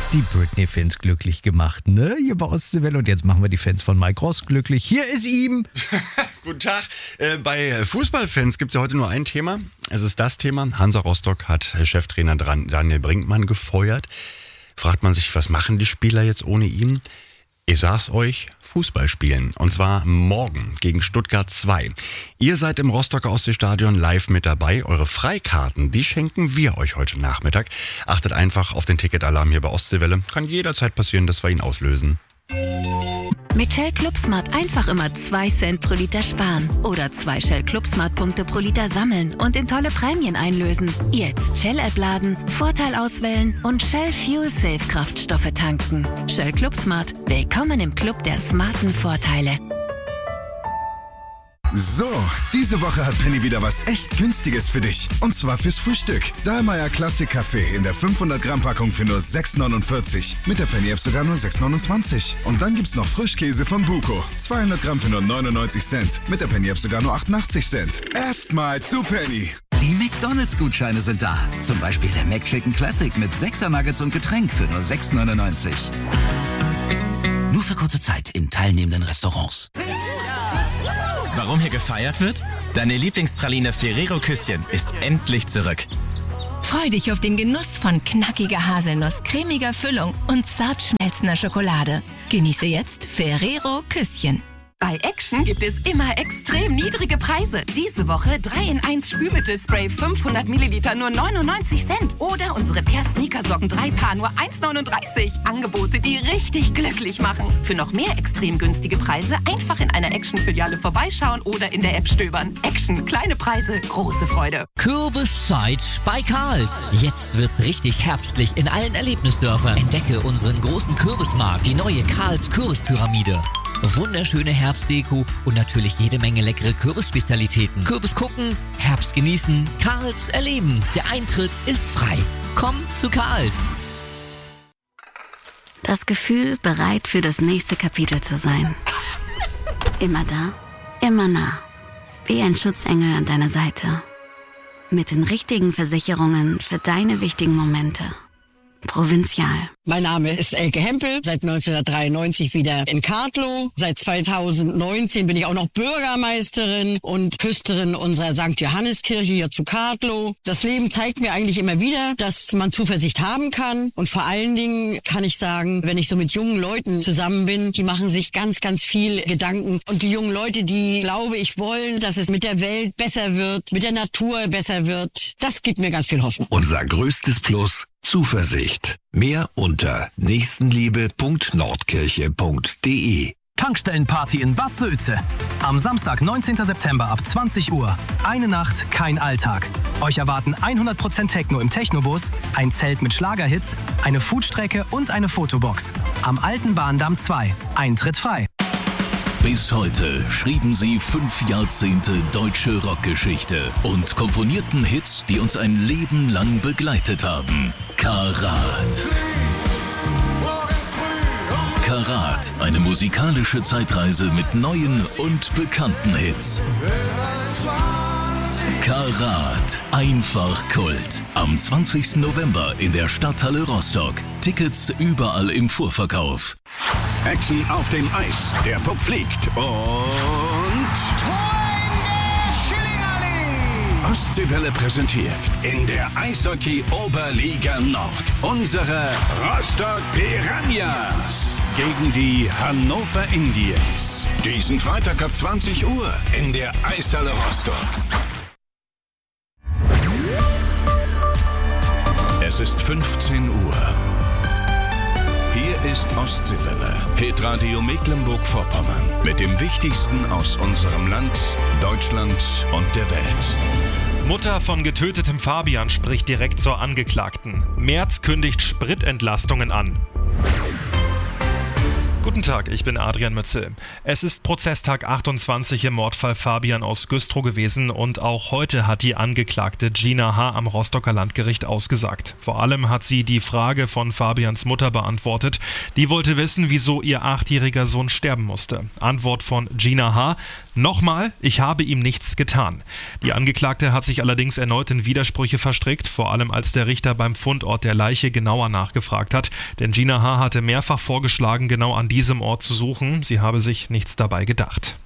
Die Britney-Fans glücklich gemacht, ne? Hier bei Ostseewelle. Und jetzt machen wir die Fans von Mike Ross glücklich. Hier ist ihm. Guten Tag. Bei Fußballfans gibt es ja heute nur ein Thema. Es ist das Thema. Hansa Rostock hat Cheftrainer Daniel Brinkmann gefeuert. Fragt man sich, was machen die Spieler jetzt ohne ihn? Ich sag's euch, Fußball spielen. Und zwar morgen gegen Stuttgart 2. Ihr seid im Rostocker Ostseestadion live mit dabei. Eure Freikarten, die schenken wir euch heute Nachmittag. Achtet einfach auf den Ticketalarm hier bei Ostseewelle. Kann jederzeit passieren, dass wir ihn auslösen. Mit Shell ClubSmart einfach immer 2 Cent pro Liter sparen. Oder 2 Shell ClubSmart-Punkte pro Liter sammeln und in tolle Prämien einlösen. Jetzt Shell-App laden, Vorteil auswählen und Shell Fuel Safe Kraftstoffe tanken. Shell ClubSmart. Willkommen im Club der smarten Vorteile. So, diese Woche hat Penny wieder was echt Günstiges für dich. Und zwar fürs Frühstück. Dahlmeier Classic Kaffee in der 500 Gramm Packung für nur 6,49. Mit der Penny App sogar nur 6,29. Und dann gibt's noch Frischkäse von Buko. 200 Gramm für nur 99 Cent. Mit der Penny App sogar nur 88 Cent. Erstmal zu Penny. Die McDonalds-Gutscheine sind da. Zum Beispiel der McChicken Classic mit 6er Nuggets und Getränk für nur 6,99. Nur für kurze Zeit in teilnehmenden Restaurants. Warum hier gefeiert wird? Deine Lieblingspraline Ferrero Küsschen ist endlich zurück. Freu dich auf den Genuss von knackiger Haselnuss, cremiger Füllung und zart schmelzender Schokolade. Genieße jetzt Ferrero Küsschen. Bei Action gibt es immer extrem niedrige Preise. Diese Woche 3-in-1 Spülmittelspray 500 Milliliter nur 99 Cent. Oder unsere Pair Sneakersocken 3 Paar nur 1,39. Angebote, die richtig glücklich machen. Für noch mehr extrem günstige Preise einfach in einer Action-Filiale vorbeischauen oder in der App stöbern. Action, kleine Preise, große Freude. Kürbiszeit bei Karls. Jetzt wird's richtig herbstlich in allen Erlebnisdörfern. Entdecke unseren großen Kürbismarkt, die neue Karls Kürbispyramide. Wunderschöne Herbstdeko und natürlich jede Menge leckere Kürbisspezialitäten. Kürbis gucken, Herbst genießen, Karls erleben. Der Eintritt ist frei. Komm zu Karls. Das Gefühl, bereit für das nächste Kapitel zu sein. Immer da, immer nah. Wie ein Schutzengel an deiner Seite. Mit den richtigen Versicherungen für deine wichtigen Momente. Provinzial. Mein Name ist Elke Hempel, seit 1993 wieder in Kartlow. Seit 2019 bin ich auch noch Bürgermeisterin und Küsterin unserer St. Johanneskirche hier zu Kartlow. Das Leben zeigt mir eigentlich immer wieder, dass man Zuversicht haben kann. Und vor allen Dingen kann ich sagen, wenn ich so mit jungen Leuten zusammen bin, die machen sich ganz, ganz viel Gedanken. Und die jungen Leute, die, glaube ich, wollen, dass es mit der Welt besser wird, mit der Natur besser wird, das gibt mir ganz viel Hoffnung. Unser größtes Plus: Zuversicht. Mehr unter nächstenliebe.nordkirche.de. Tankstellenparty in Bad Sülze. Am Samstag, 19. September ab 20 Uhr. Eine Nacht, kein Alltag. Euch erwarten 100% Techno im Technobus, ein Zelt mit Schlagerhits, eine Foodstrecke und eine Fotobox. Am Alten Bahndamm 2. Eintritt frei. Bis heute schrieben sie 5 Jahrzehnte deutsche Rockgeschichte und komponierten Hits, die uns ein Leben lang begleitet haben. Karat. Karat, eine musikalische Zeitreise mit neuen und bekannten Hits. Karat, einfach Kult. Am 20. November in der Stadthalle Rostock. Tickets überall im Vorverkauf. Action auf dem Eis. Der Puck fliegt und... Tor in der Schillingallee! Ostseewelle präsentiert in der Eishockey-Oberliga Nord unsere Rostock Piranhas gegen die Hannover Indians. Diesen Freitag ab 20 Uhr in der Eishalle Rostock. Es ist 15 Uhr. Hier ist Ostseewelle, Hitradio Mecklenburg-Vorpommern, mit dem Wichtigsten aus unserem Land, Deutschland und der Welt. Mutter von getötetem Fabian spricht direkt zur Angeklagten. Merz kündigt Spritentlastungen an. Guten Tag, ich bin Adrian Mützel. Es ist Prozesstag 28 im Mordfall Fabian aus Güstrow gewesen und auch heute hat die Angeklagte Gina H. am Rostocker Landgericht ausgesagt. Vor allem hat sie die Frage von Fabians Mutter beantwortet. Die wollte wissen, wieso ihr 8-jähriger Sohn sterben musste. Antwort von Gina H.: Nochmal, ich habe ihm nichts getan. Die Angeklagte hat sich allerdings erneut in Widersprüche verstrickt, vor allem als der Richter beim Fundort der Leiche genauer nachgefragt hat. Denn Gina H. hatte mehrfach vorgeschlagen, genau an diesem Ort zu suchen. Sie habe sich nichts dabei gedacht.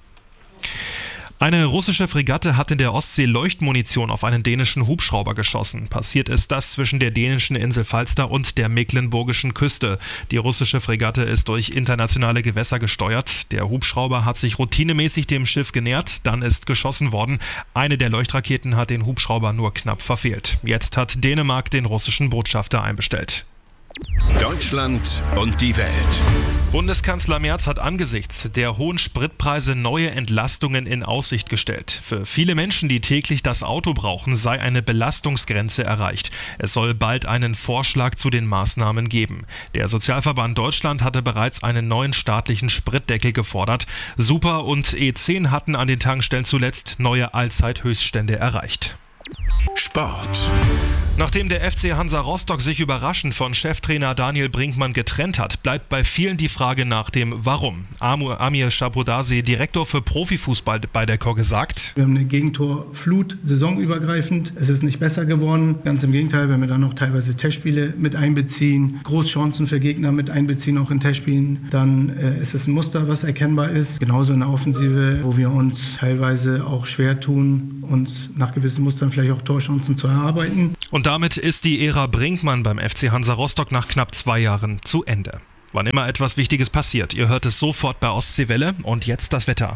Eine russische Fregatte hat in der Ostsee Leuchtmunition auf einen dänischen Hubschrauber geschossen. Passiert ist das zwischen der dänischen Insel Falster und der mecklenburgischen Küste. Die russische Fregatte ist durch internationale Gewässer gesteuert. Der Hubschrauber hat sich routinemäßig dem Schiff genähert, dann ist geschossen worden. Eine der Leuchtraketen hat den Hubschrauber nur knapp verfehlt. Jetzt hat Dänemark den russischen Botschafter einbestellt. Deutschland und die Welt. Bundeskanzler Merz hat angesichts der hohen Spritpreise neue Entlastungen in Aussicht gestellt. Für viele Menschen, die täglich das Auto brauchen, sei eine Belastungsgrenze erreicht. Es soll bald einen Vorschlag zu den Maßnahmen geben. Der Sozialverband Deutschland hatte bereits einen neuen staatlichen Spritdeckel gefordert. Super und E10 hatten an den Tankstellen zuletzt neue Allzeithöchststände erreicht. Sport. Nachdem der FC Hansa Rostock sich überraschend von Cheftrainer Daniel Brinkmann getrennt hat, bleibt bei vielen die Frage nach dem Warum. Amir Shabodase, Direktor für Profifußball bei der Kogge, sagt: Wir haben eine Gegentorflut saisonübergreifend. Es ist nicht besser geworden. Ganz im Gegenteil, wenn wir dann noch teilweise Testspiele mit einbeziehen, Großchancen für Gegner mit einbeziehen, auch in Testspielen, dann ist es ein Muster, was erkennbar ist. Genauso in der Offensive, wo wir uns teilweise auch schwer tun, uns nach gewissen Mustern vielleicht auch Torchancen zu erarbeiten. Und damit ist die Ära Brinkmann beim FC Hansa Rostock nach knapp 2 Jahren zu Ende. Wann immer etwas Wichtiges passiert, ihr hört es sofort bei Ostseewelle. Und jetzt das Wetter.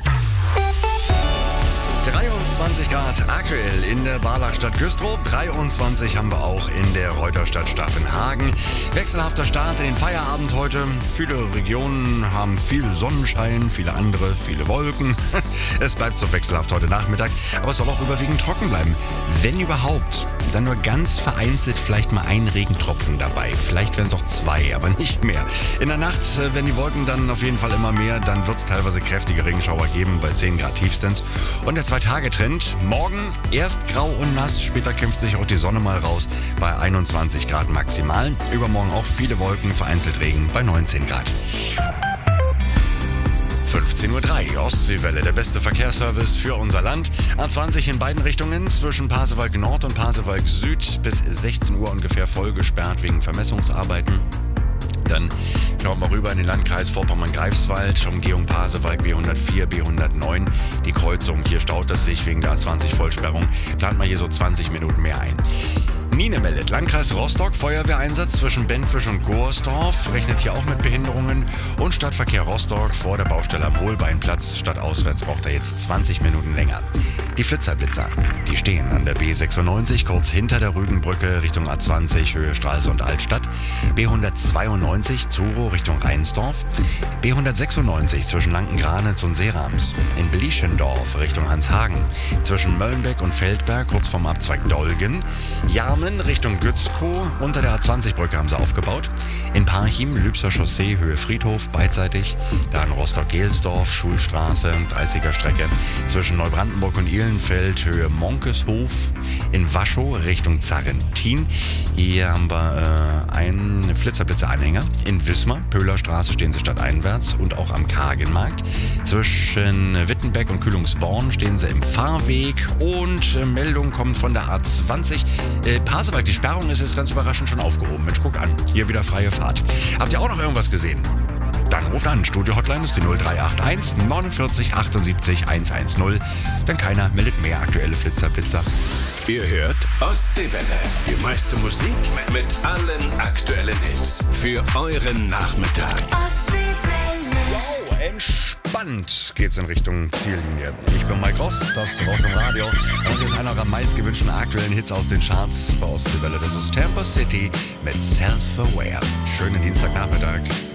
23 Grad aktuell in der Barlachstadt Güstrow, 23 haben wir auch in der Reuterstadt Staffenhagen. Wechselhafter Start in den Feierabend heute. Viele Regionen haben viel Sonnenschein, viele andere viele Wolken. Es bleibt so wechselhaft heute Nachmittag, aber es soll auch überwiegend trocken bleiben. Wenn überhaupt, dann nur ganz vereinzelt vielleicht mal ein Regentropfen dabei. Vielleicht werden es auch 2, aber nicht mehr. In der Nacht, wenn die Wolken dann auf jeden Fall immer mehr, dann wird es teilweise kräftige Regenschauer geben bei 10 Grad Tiefstens. Und der 2-Tage-Trend: morgen erst grau und nass, später kämpft sich auch die Sonne mal raus bei 21 Grad maximal. Übermorgen auch viele Wolken, vereinzelt Regen bei 19 Grad. 15:03 Uhr, Ostseewelle, der beste Verkehrsservice für unser Land. A20 in beiden Richtungen zwischen Pasewalk Nord und Pasewalk Süd bis 16 Uhr ungefähr voll gesperrt wegen Vermessungsarbeiten. Dann schauen wir rüber in den Landkreis Vorpommern-Greifswald, Umgehung Pasewalk, B104, B109. Die Kreuzung, hier staut es sich wegen der A20-Vollsperrung. Plant mal hier so 20 Minuten mehr ein. Nine meldet, Landkreis Rostock, Feuerwehreinsatz zwischen Benfisch und Goersdorf, rechnet hier auch mit Behinderungen. Und Stadtverkehr Rostock vor der Baustelle am Holbeinplatz, stadtauswärts braucht er jetzt 20 Minuten länger. Die Flitzerblitzer, die stehen an der B96, kurz hinter der Rügenbrücke Richtung A20, Höhe Stralsund Altstadt. B192 Zuro Richtung Rheinsdorf. B196 zwischen Lanken-Granitz und Seerams. In Blieschendorf Richtung Hanshagen. Zwischen Möllenbeck und Feldberg, kurz vorm Abzweig Dolgen. Jarmen Richtung Gützkow, unter der A20-Brücke haben sie aufgebaut. In Parchim, Lübser Chaussee, Höhe Friedhof, beidseitig. Da in Rostock-Gelsdorf, Schulstraße, 30er-Strecke. Zwischen Neubrandenburg und Ihlenfeld, Höhe Monkeshof. In Waschow, Richtung Zarrentin. Hier haben wir einen Flitzerblitzer-Anhänger. In Wismar, Pöhlerstraße, stehen sie stadteinwärts und auch am Kagenmarkt. Zwischen Wittenberg und Kühlungsborn stehen sie im Fahrweg. Und Meldung kommt von der A20. Pasewalk, die Sperrung ist jetzt ganz überraschend schon aufgehoben. Mensch, guckt an, hier wieder freie Fahrt. Habt ihr auch noch irgendwas gesehen? Dann ruft an. Studio-Hotline ist die 0381 49 78 110. Denn keiner meldet mehr aktuelle Flitzerblitzer. Ihr hört Ostseewelle. Die meiste Musik mit allen aktuellen Hits. Für euren Nachmittag. Wow, entspannt geht's in Richtung Ziellinie. Ich bin Mike Ross, das ist Ross im Radio. Das ist jetzt einer der meistgewünschten aktuellen Hits aus den Charts bei Ostseewelle. Das ist Tampa City mit Self-Aware. Schönen Dienstagnachmittag.